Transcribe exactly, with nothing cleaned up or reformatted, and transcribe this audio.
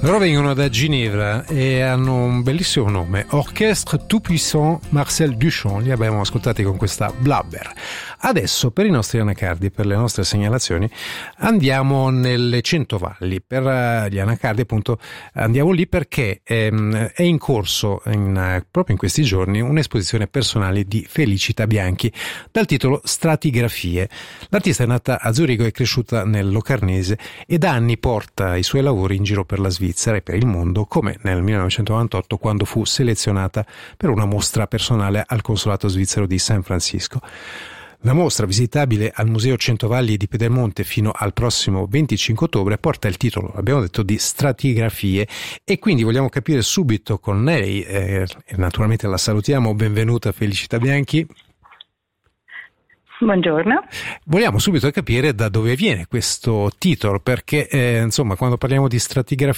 Loro vengono da Ginevra e hanno un bellissimo nome, Orchestre Tout-Puissant Marcel Duchamp. Li abbiamo ascoltati con questa Blabber. Adesso, per i nostri anacardi, per le nostre segnalazioni, andiamo nelle Centovalli. Per gli anacardi, appunto, andiamo lì perché ehm, è in corso, in, proprio in questi giorni, un'esposizione personale di Felicita Bianchi dal titolo Stratigrafie. L'artista è nata a Zurigo e è cresciuta nel Locarnese e da anni porta i suoi lavori in giro per la Svizzera e per il mondo, come nel millenovecentonovantotto quando fu selezionata per una mostra personale al consolato svizzero di San Francisco. La mostra, visitabile al Museo Centovalli di Pedemonte fino al prossimo venticinque ottobre, porta il titolo, abbiamo detto, di Stratigrafie, e quindi vogliamo capire subito con lei, eh, e naturalmente la salutiamo, benvenuta Felicita Bianchi. Buongiorno. Vogliamo subito capire da dove viene questo titolo, perché eh, insomma, quando parliamo di stratigrafia